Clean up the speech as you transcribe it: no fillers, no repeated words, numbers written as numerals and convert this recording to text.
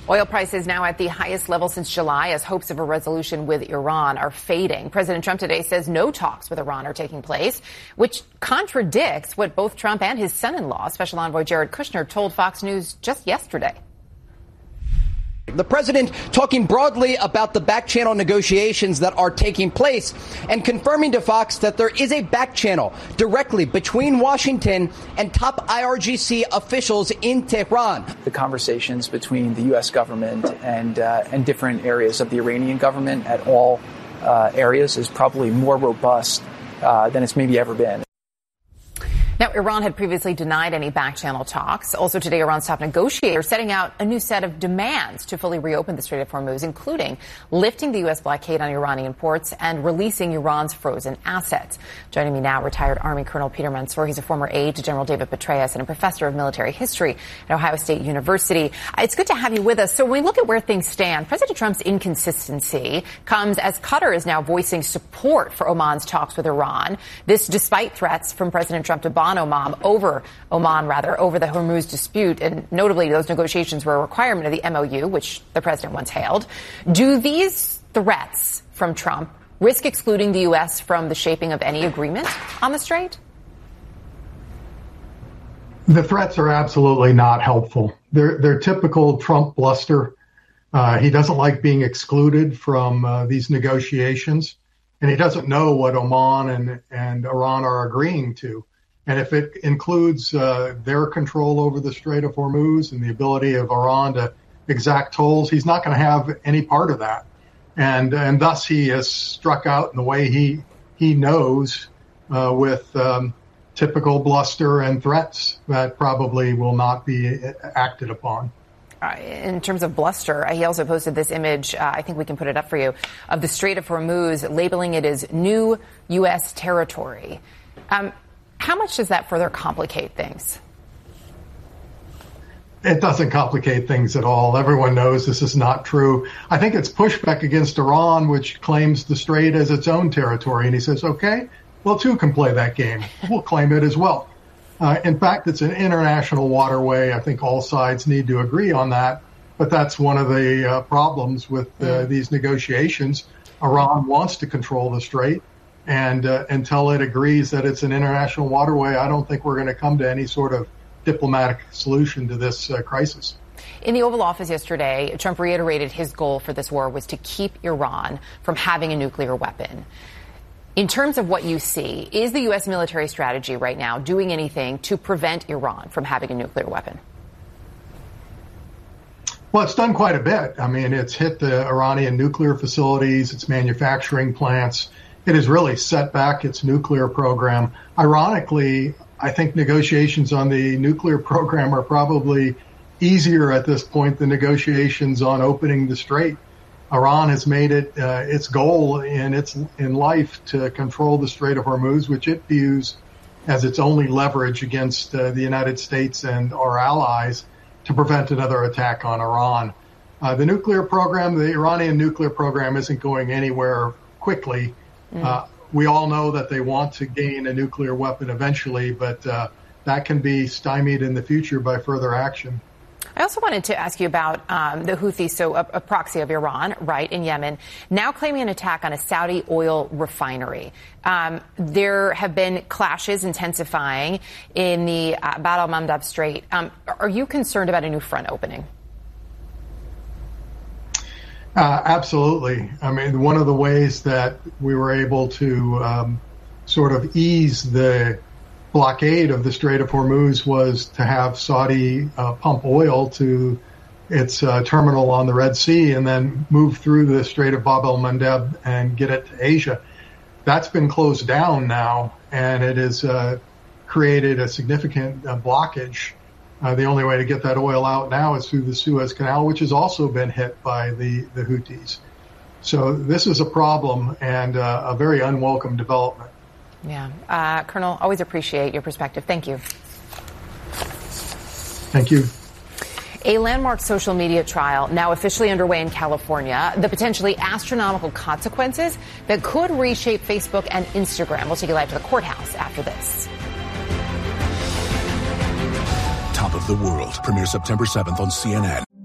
Oil prices now at the highest level since July as hopes of a resolution with Iran are fading. President Trump today says no talks with Iran are taking place, which contradicts what both Trump and his son-in-law, Special Envoy Jared Kushner, told Fox News just yesterday. The president talking broadly about the back channel negotiations that are taking place and confirming to Fox that there is a back channel directly between Washington and top IRGC officials in Tehran. The conversations between the U.S. government and different areas of the Iranian government at all areas is probably more robust than it's maybe ever been. Now, Iran had previously denied any back-channel talks. Also today, Iran's top negotiator setting out a new set of demands to fully reopen the Strait of Hormuz, including lifting the U.S. blockade on Iranian ports and releasing Iran's frozen assets. Joining me now, retired Army Colonel Peter Mansour. He's a former aide to General David Petraeus and a professor of military history at Ohio State University. It's good to have you with us. So when we look at where things stand, President Trump's inconsistency comes as Qatar is now voicing support for Oman's talks with Iran. This despite threats from President Trump to bomb Oman over the Hormuz dispute, and notably those negotiations were a requirement of the MOU, which the president once hailed. Do these threats from Trump risk excluding the U.S. from the shaping of any agreement on the Strait? The threats are absolutely not helpful. They're typical Trump bluster. He doesn't like being excluded from these negotiations, and he doesn't know what Oman and Iran are agreeing to. And if it includes their control over the Strait of Hormuz and the ability of Iran to exact tolls, he's not going to have any part of that. And thus he has struck out in the way he knows with typical bluster and threats that probably will not be acted upon. In terms of bluster, he also posted this image, I think we can put it up for you, of the Strait of Hormuz, labeling it as new U.S. territory. How much does that further complicate things? It doesn't complicate things at all. Everyone knows this is not true. I think it's pushback against Iran, which claims the strait as its own territory. And he says, okay, well, two can play that game. We'll claim it as well. In fact, it's an international waterway. I think all sides need to agree on that. But that's one of the problems with these negotiations. Iran wants to control the strait. And until it agrees that it's an international waterway, I don't think we're going to come to any sort of diplomatic solution to this crisis. In the Oval Office yesterday, Trump reiterated his goal for this war was to keep Iran from having a nuclear weapon. In terms of what you see, is the U.S. military strategy right now doing anything to prevent Iran from having a nuclear weapon? Well, it's done quite a bit. I mean, it's hit the Iranian nuclear facilities, its manufacturing plants. It has really set back its nuclear program. Ironically, I think negotiations on the nuclear program are probably easier at this point than negotiations on opening the strait. Iran has made it its goal in life to control the Strait of Hormuz, which it views as its only leverage against the United States and our allies to prevent another attack on Iran. The nuclear program, the Iranian nuclear program, isn't going anywhere quickly. We all know that they want to gain a nuclear weapon eventually, but that can be stymied in the future by further action. I also wanted to ask you about the Houthis, so a proxy of Iran, right, in Yemen, now claiming an attack on a Saudi oil refinery. There have been clashes intensifying in the Bab al-Mandab Strait. Are you concerned about a new front opening? Absolutely. I mean, one of the ways that we were able to sort of ease the blockade of the Strait of Hormuz was to have Saudi pump oil to its terminal on the Red Sea and then move through the Strait of Bab al-Mandab and get it to Asia. That's been closed down now, and it has created a significant blockage. The only way to get that oil out now is through the Suez Canal, which has also been hit by the Houthis. So this is a problem and a very unwelcome development. Yeah. Colonel, always appreciate your perspective. Thank you. Thank you. A landmark social media trial now officially underway in California. The potentially astronomical consequences that could reshape Facebook and Instagram. We'll take you live to the courthouse after this. Top of the World premieres September 7th on CNN.